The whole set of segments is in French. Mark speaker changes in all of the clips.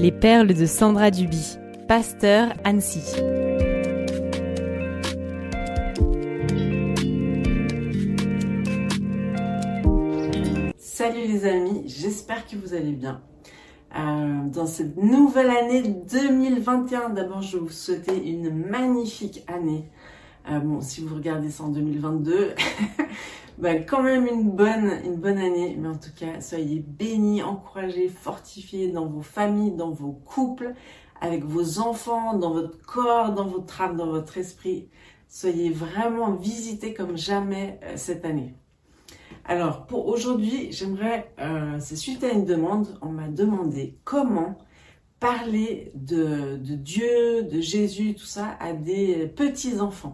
Speaker 1: Les perles de Sandra Duby, pasteur Annecy.
Speaker 2: Salut les amis, j'espère que vous allez bien. Dans cette nouvelle année 2021, d'abord je vais vous souhaiter une magnifique année. Si vous regardez ça en 2022, quand même une bonne année, mais en tout cas, soyez bénis, encouragés, fortifiés dans vos familles, dans vos couples, avec vos enfants, dans votre corps, dans votre âme, dans votre esprit. Soyez vraiment visités comme jamais cette année. Alors, pour aujourd'hui, c'est suite à une demande, on m'a demandé comment parler de Dieu, de Jésus, tout ça, à des petits-enfants.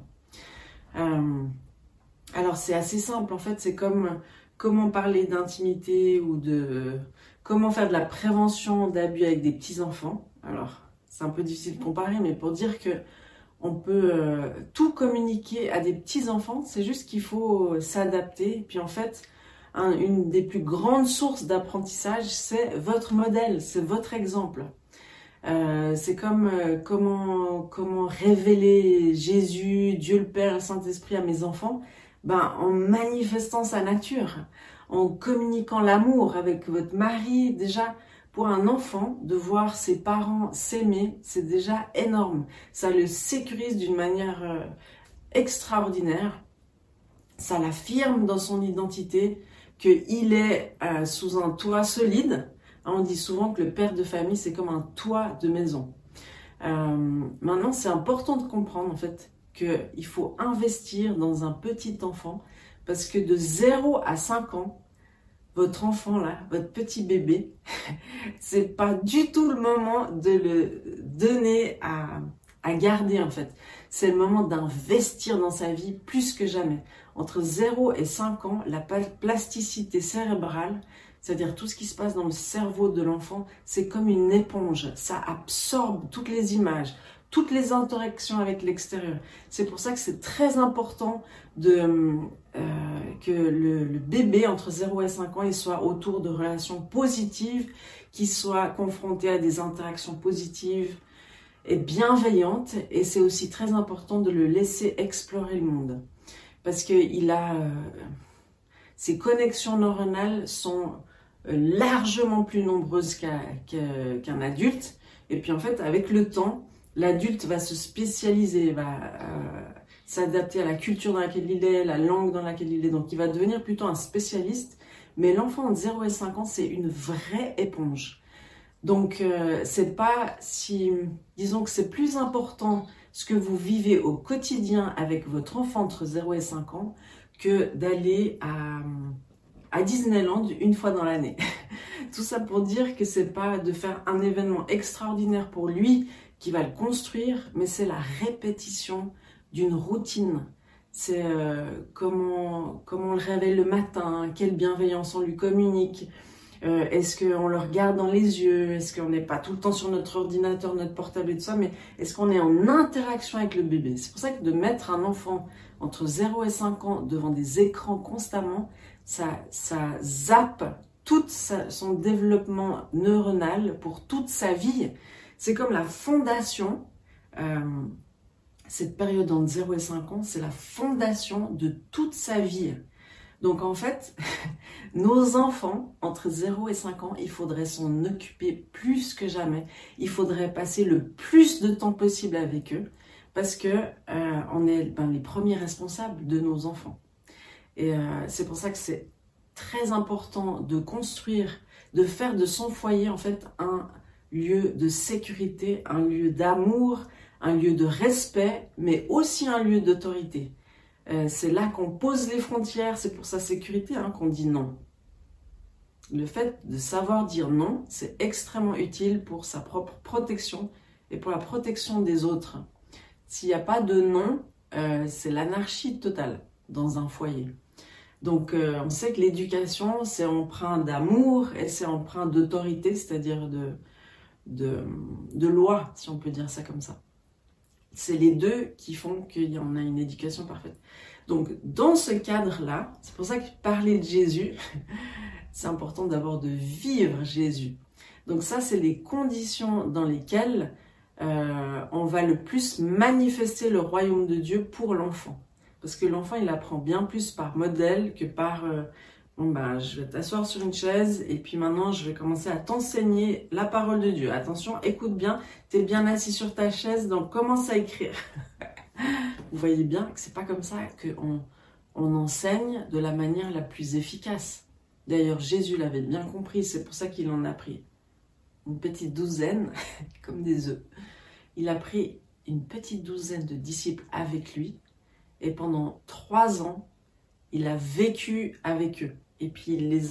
Speaker 2: Alors, c'est assez simple, en fait, c'est comme comment parler d'intimité ou comment faire de la prévention d'abus avec des petits-enfants. Alors, c'est un peu difficile de comparer, mais pour dire que on peut tout communiquer à des petits-enfants, c'est juste qu'il faut s'adapter. Et puis en fait, une des plus grandes sources d'apprentissage, c'est votre modèle, c'est votre exemple. C'est comme comment révéler Jésus, Dieu le Père, le Saint-Esprit à mes enfants, en manifestant sa nature, en communiquant l'amour avec votre mari. Déjà, pour un enfant, de voir ses parents s'aimer, c'est déjà énorme. Ça le sécurise d'une manière extraordinaire. Ça l'affirme dans son identité, qu'il est sous un toit solide. On dit souvent que le père de famille, c'est comme un toit de maison. Maintenant, c'est important de comprendre en fait qu'il faut investir dans un petit enfant, parce que de 0 à 5 ans, votre enfant là, votre petit bébé, c'est pas du tout le moment de le donner à garder en fait. C'est le moment d'investir dans sa vie plus que jamais. Entre 0 et 5 ans, la plasticité cérébrale, c'est-à-dire tout ce qui se passe dans le cerveau de l'enfant, c'est comme une éponge. Ça absorbe toutes les images, toutes les interactions avec l'extérieur. C'est pour ça que c'est très important que le bébé entre 0 et 5 ans, il soit autour de relations positives, qu'il soit confronté à des interactions positives et bienveillantes. Et c'est aussi très important de le laisser explorer le monde, parce que ses connexions neuronales sont largement plus nombreuses qu'un adulte. Et puis en fait, avec le temps, l'adulte va se spécialiser, va s'adapter à la culture dans laquelle il est, la langue dans laquelle il est. Donc, il va devenir plutôt un spécialiste. Mais l'enfant entre 0 et 5 ans, c'est une vraie éponge. Donc, disons que c'est plus important ce que vous vivez au quotidien avec votre enfant entre 0 et 5 ans que d'aller à Disneyland une fois dans l'année. Tout ça pour dire que c'est pas de faire un événement extraordinaire pour lui qui va le construire, mais c'est la répétition d'une routine. C'est comment on le réveille le matin, quelle bienveillance on lui communique, est-ce qu'on le regarde dans les yeux, est-ce qu'on n'est pas tout le temps sur notre ordinateur, notre portable et tout ça, mais est-ce qu'on est en interaction avec le bébé. C'est pour ça que de mettre un enfant entre 0 et 5 ans devant des écrans constamment, ça zappe tout son développement neuronal pour toute sa vie. C'est comme la fondation, cette période entre 0 et 5 ans, c'est la fondation de toute sa vie. Donc en fait, nos enfants, entre 0 et 5 ans, il faudrait s'en occuper plus que jamais. Il faudrait passer le plus de temps possible avec eux, parce que on est les premiers responsables de nos enfants. Et c'est pour ça que c'est très important de construire, de faire de son foyer en fait un lieu de sécurité, un lieu d'amour, un lieu de respect, mais aussi un lieu d'autorité. C'est là qu'on pose les frontières, c'est pour sa sécurité qu'on dit non. Le fait de savoir dire non, c'est extrêmement utile pour sa propre protection et pour la protection des autres. S'il n'y a pas de non, c'est l'anarchie totale dans un foyer. Donc on sait que l'éducation, c'est empreint d'amour et c'est empreint d'autorité, c'est-à-dire de loi, si on peut dire ça comme ça. C'est les deux qui font qu'il y en a une éducation parfaite. Donc, dans ce cadre-là, c'est pour ça que parler de Jésus, c'est important d'abord de vivre Jésus. Donc ça, c'est les conditions dans lesquelles on va le plus manifester le royaume de Dieu pour l'enfant. Parce que l'enfant, il apprend bien plus par modèle que par... bon ben, je vais t'asseoir sur une chaise et puis maintenant, je vais commencer à t'enseigner la parole de Dieu. Attention, écoute bien, tu es bien assis sur ta chaise, donc commence à écrire. Vous voyez bien que c'est pas comme ça qu'on enseigne de la manière la plus efficace. D'ailleurs, Jésus l'avait bien compris, c'est pour ça qu'il en a pris une petite douzaine, comme des œufs. Il a pris une petite douzaine de disciples avec lui, et pendant 3 ans, il a vécu avec eux. Et puis il les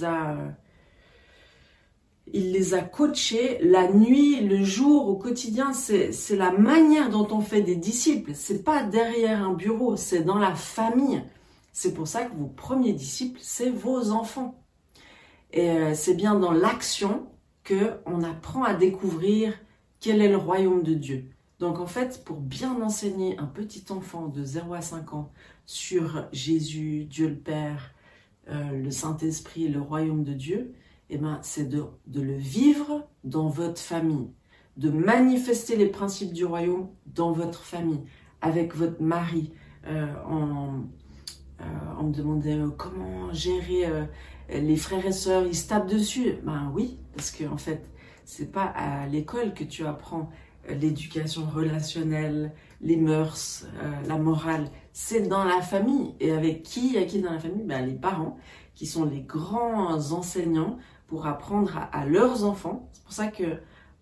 Speaker 2: a coachés la nuit, le jour, au quotidien. C'est la manière dont on fait des disciples. C'est pas derrière un bureau, c'est dans la famille. C'est pour ça que vos premiers disciples, c'est vos enfants. Et c'est bien dans l'action qu'on apprend à découvrir quel est le royaume de Dieu. Donc en fait, pour bien enseigner un petit enfant de 0 à 5 ans sur Jésus, Dieu le Père, le Saint-Esprit, le royaume de Dieu, eh ben, c'est de le vivre dans votre famille, de manifester les principes du royaume dans votre famille, avec votre mari. On me demandait comment gérer les frères et sœurs, ils se tapent dessus. Ben oui, parce que en fait, c'est pas à l'école que tu apprends l'éducation relationnelle, les mœurs, la morale. C'est dans la famille. Et avec qui dans la famille? Ben, les parents, qui sont les grands enseignants pour apprendre à leurs enfants. C'est pour ça que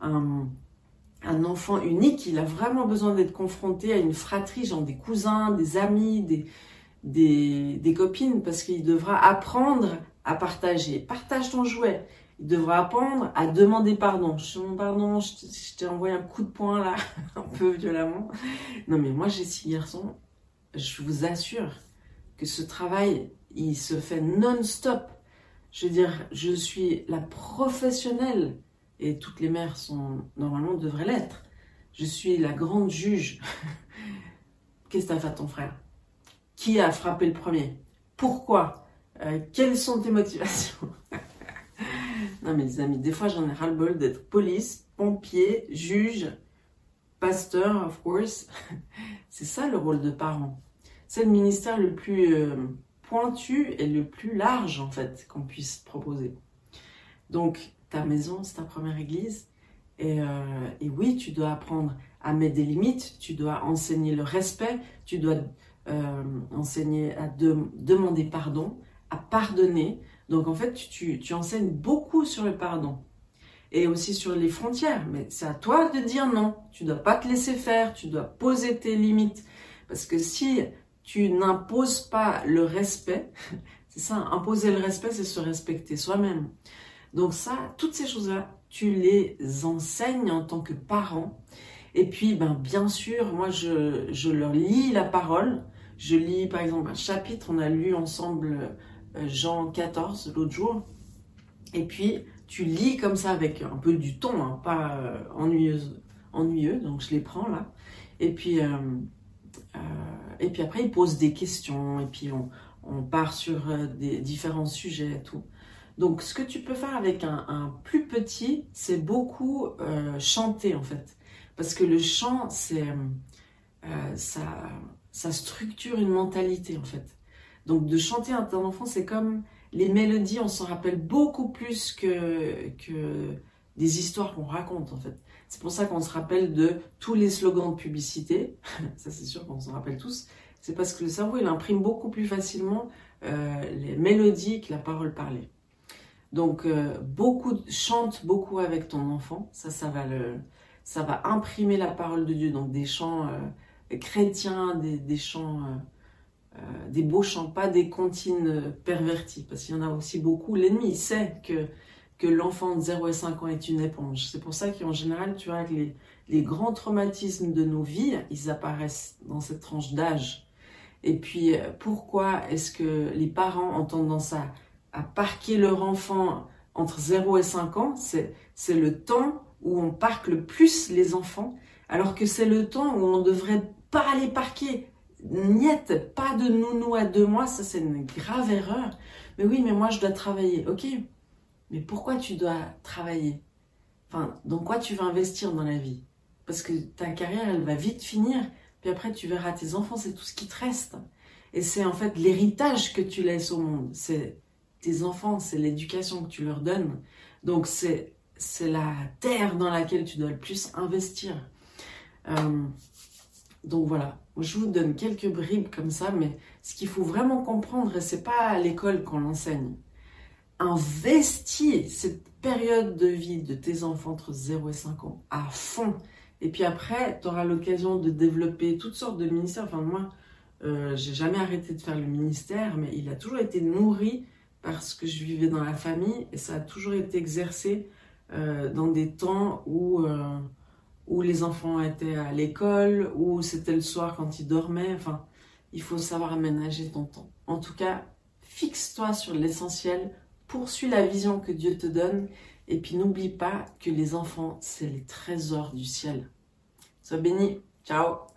Speaker 2: un enfant unique, il a vraiment besoin d'être confronté à une fratrie, genre des cousins, des amis, des copines, parce qu'il devra apprendre à partager. Partage ton jouet. Il devra apprendre à demander pardon. Pardon, je t'ai envoyé un coup de poing là, un peu violemment. Non mais moi j'ai 6 garçons, je vous assure que ce travail, il se fait non-stop. Je veux dire, je suis la professionnelle, et toutes les mères normalement devraient l'être. Je suis la grande juge. Qu'est-ce que t'as fait à ton frère? Qui a frappé le premier? Pourquoi? Quelles sont tes motivations? Non mais les amis, des fois j'en ai ras-le-bol d'être police, pompier, juge, pasteur, of course. C'est ça le rôle de parent. C'est le ministère le plus pointu et le plus large en fait qu'on puisse proposer. Donc ta maison, c'est ta première église. Et oui, tu dois apprendre à mettre des limites, tu dois enseigner le respect, tu dois enseigner à demander pardon, à pardonner. Donc en fait, tu enseignes beaucoup sur le pardon et aussi sur les frontières. Mais c'est à toi de dire non. Tu ne dois pas te laisser faire, tu dois poser tes limites. Parce que si tu n'imposes pas le respect, c'est ça, imposer le respect, c'est se respecter soi-même. Donc ça, toutes ces choses-là, tu les enseignes en tant que parent. Et puis, bien sûr, moi, je leur lis la parole. Je lis, par exemple, un chapitre, on a lu ensemble Jean 14 l'autre jour. Et puis, tu lis comme ça avec un peu du ton, hein, pas ennuyeux. Donc, je les prends là. Et puis après, ils posent des questions. Et puis, on part sur des différents sujets et tout. Donc, ce que tu peux faire avec un plus petit, c'est beaucoup chanter en fait. Parce que le chant, ça structure une mentalité en fait. Donc, de chanter à ton enfant, c'est comme les mélodies, on s'en rappelle beaucoup plus que des histoires qu'on raconte en fait. C'est pour ça qu'on se rappelle de tous les slogans de publicité. Ça, c'est sûr qu'on s'en rappelle tous. C'est parce que le cerveau, il imprime beaucoup plus facilement les mélodies que la parole parlée. Donc, chante beaucoup avec ton enfant. Ça va imprimer la parole de Dieu. Donc, des chants chrétiens, des chants, des beaux chants, pas des comptines pervertis. Parce qu'il y en a aussi beaucoup. L'ennemi, il sait que l'enfant de 0 et 5 ans est une éponge. C'est pour ça qu'en général, tu vois, que les grands traumatismes de nos vies, ils apparaissent dans cette tranche d'âge. Et puis, pourquoi est-ce que les parents ont tendance à parquer leur enfant entre 0 et 5 ans? C'est le temps où on parque le plus les enfants, alors que c'est le temps où on ne devrait pas les parquer. Niet, pas de nounou à 2 mois, ça c'est une grave erreur. Mais oui, mais moi je dois travailler. Ok, mais pourquoi tu dois travailler? Enfin, dans quoi tu vas investir dans la vie? Parce que ta carrière, elle va vite finir, puis après tu verras tes enfants, c'est tout ce qui te reste. Et c'est en fait l'héritage que tu laisses au monde. C'est tes enfants, c'est l'éducation que tu leur donnes. Donc c'est la terre dans laquelle tu dois le plus investir. Donc voilà, je vous donne quelques bribes comme ça, mais ce qu'il faut vraiment comprendre, et c'est pas à l'école qu'on l'enseigne. Investis cette période de vie de tes enfants entre 0 et 5 ans à fond. Et puis après, tu auras l'occasion de développer toutes sortes de ministères. Enfin, moi, j'ai jamais arrêté de faire le ministère, mais il a toujours été nourri parce que je vivais dans la famille et ça a toujours été exercé dans des temps où les enfants étaient à l'école, où c'était le soir quand ils dormaient. Enfin, il faut savoir aménager ton temps. En tout cas, fixe-toi sur l'essentiel, poursuis la vision que Dieu te donne et puis n'oublie pas que les enfants, c'est les trésors du ciel. Sois béni. Ciao.